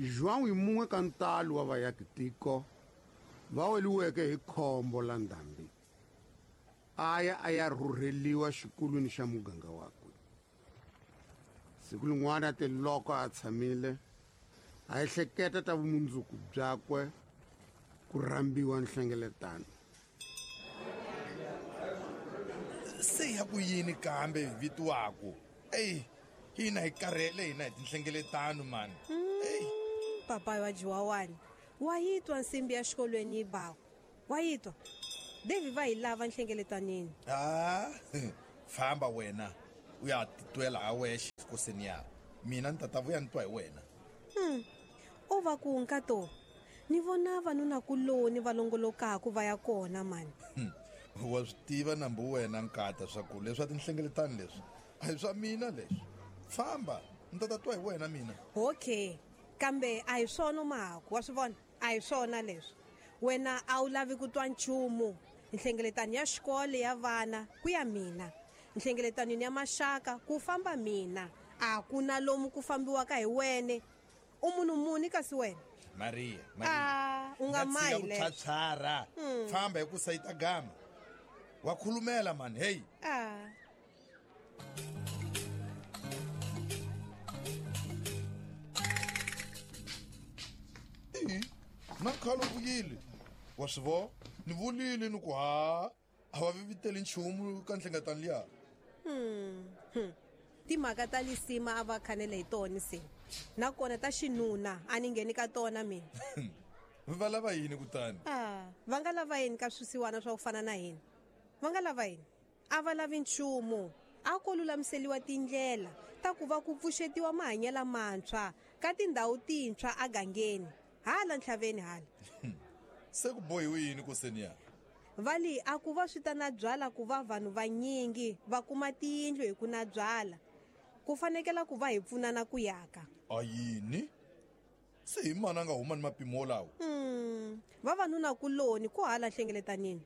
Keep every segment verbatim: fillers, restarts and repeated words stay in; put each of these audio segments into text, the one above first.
João hi mun'we ka ntalo wa vaakitiko va weliweke hi khombo la ndhambi. Aya a ya rhurheliwa xikolweni xa muganga wakwe. Siku lin'wana te loko a tshamile a ehleketa ta vumundzuku byakwe ku rambiwa nhlengeletano. Se ya ku yini kambe vito wako? Ey, hina hi karhele hina hi tinhlengeletano man. Ey, papa wa Jiwawani, wa yitwa nsimbi ya xikolweni yi bawa. Wa yitwa. Devi va hi lava nhlengeletanini. Ah, famba wena. U ya titwela a wexe koseni ya. Mina ni tata vuya nitwa hi wena. Hmm. O va ku nkato. Ni vona vanuna kuloni valongolokaka va ya kona man. Hmm. Wa swi tiva nambu wena nkata swa ku leswi tinhlengeletano leswi. A hi swa mina leswi. Famba, ni tata twa hi wena mina. Okay. Kambe a hi swona mahaku wa swi vona. A hi swona leswi. Wena a wu lavi ku twa nchumu. Nhlengeletano ya xikole ya vana ku ya mina. Nhlengeletano ya maxaka ku famba mina. A ku na lomu ku fambiwaka hi wene. U munhu muni kasi wena? Maria, Maria. Ah, unga mai le. Uthathara. Hmm. Famba hi ku sayita gama. Wa khulumela man, hey. Ah. Eh, na khalo vuyile. Wa swo ni vulile ni ku ha a va viviteli nchumu ka nhlengeletano liya. Hmm. Hmm. Timhaka ta lisima a va khanele hi tona se. Nakona ta xinuna a ni ngheni ka tona mina. Va lava yini kutani? Ah, va nga lava yini ka swisiwana swa ku fana na hina? Va nga lava yini? A va lavi nchumu. A ko lulamiseliwa tindlela ta ku va ku pfuxetiwa mahanyela mantshwa ka tindhawu tintshwa a gangeni. Hala ntlhaveni hala. Se ku bohiwe yini koseni ya? Vali a ku va swita na byala ku va vanhu vanyingi va kuma tiyindlu hi ku na byala. Ku fanekela ku va hi pfunana ku yaka. A yini? Se hi mana nga huma ni mapimo lawo. Hmm, vavanuna kuloni ku hala nhlengeletanini.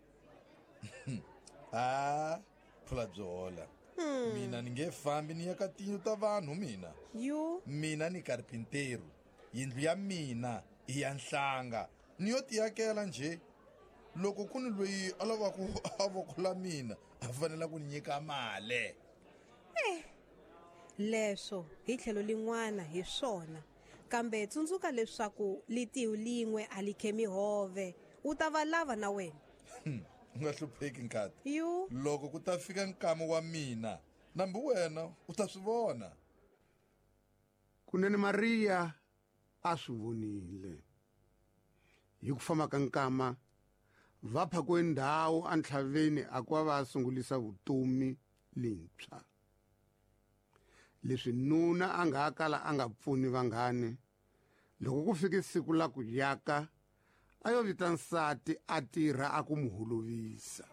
Ah, phula byola. Hmm. Mina ni nge fambi ni ya ka tiyindlu ta vanhu mina. Yo. Mina ni karpinteru. Yindlu ya mina i ya nhlanga. Ni yo tiyakela nje. Loko ku ni loyi a lava ku avokula mina a fanela ku ni nyika mali. Eh. Leswo hi tlhelo lin'wana hi swona. Kambe tsundzuka leswaku litihu lin'we a li khemi hove. U ta va lava na wena. U nga hlupheki nkati. Yo. Loko ku ta fika nkama wa mina, nambu wena u ta swi vona. Kunene Maria a swi vonile. Hi ku famba ka nkama va phakwe ndhawu a ntlhaveni a ku va sungulisa vutomi lintshwa. Leswi nuna a nga kala a nga pfuni vanghani. Loko ku fike siku la ku yaka a yo vita nsati a tirha a ku muholovisa.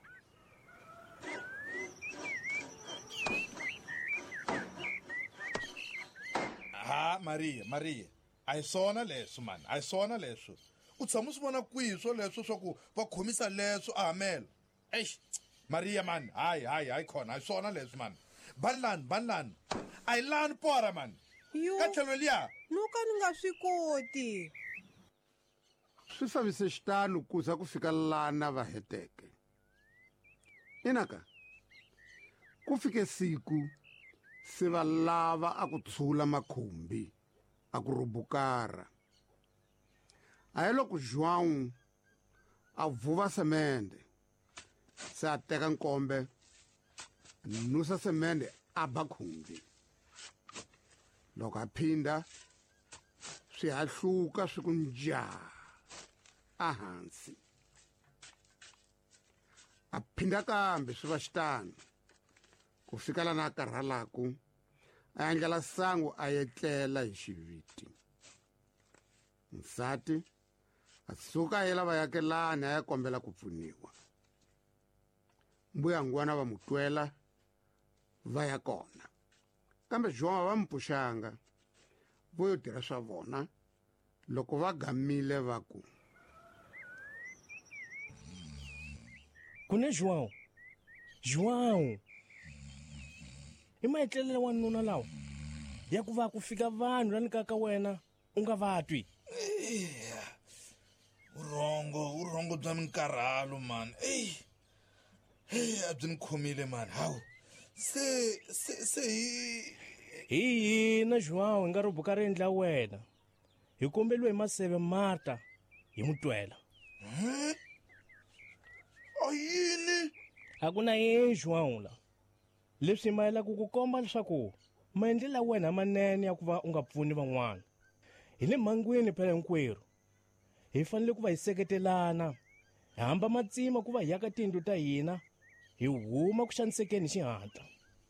Ha Maria, Maria. A hi swona leswo man, a hi swona leswo. U tshama swi vona kwihi swo leswo swa ku va khomisa leswo a hamela. Eish, Maria man, hayi hayi hayi khona, a hi swona leswo man. Banlani, banlani. A hi lani pora man. Yo. Ka tlhelo liya. Nuka ni nga swi koti. Swi fambise xitalo kuza ku fika lana va heteke. Inaka ku fike siku se va lava a ku tshula makhumbi a ku rubukara. A hi loko João a vuva semende se a teka nkombe nusa semende a ba khumbi. Loko a phinda swi hahluka swi ku njaa a hansi. A phinda kambe swi va xitano ku fika lana a karhalaku a endlela sangu a yetlela hi xiviti. Nsati a suka a yela vayakelani a ya kombela ku pfuniwa. Mbuyangwana va mutwela va ya kona. Kambe João va mpuxanga vo yo tirha swa vona. Loko va gamile va ku Kune João. João. I maetlelele wa nuna lawa. Ya ku va ku fika vanhu lani ka ka wena u nga vatwi. eya urhongo urhongo bya minkarhalo mani eyi hey a byi ni khomile mani hawu se se se hi hi hina João hi nga ri buka ri endla wena hi kombeliwe hi maseve Marta hi mutwela a yini a ku na yini João la leswi hi mayelaka ku komba leswaku maendlela ya wena manene ya ku va u nga pfuni van'wana hi le mhangwini phela hinkwerhu hi fanele ku va hi seketelana hi hamba matsima ku va hi yaka tiyindlu ta hina hi huma ku xanisekeni hi xihatla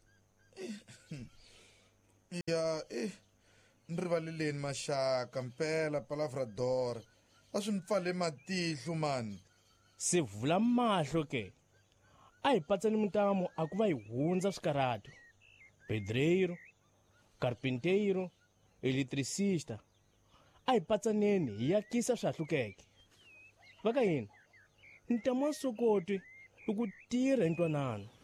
ya eh ni rivaleleni maxaka mpela palavrador a swi ni pfale matihlo mani se vula mahlo ke a hi patsani mitamo a ku va hi hundza swikarato pedreiro carpinteiro eletricista a hi patsaneni hi yakisa swi hahlukeke va ka hina ntamo wa sokoti i ku tirha hi ntwanano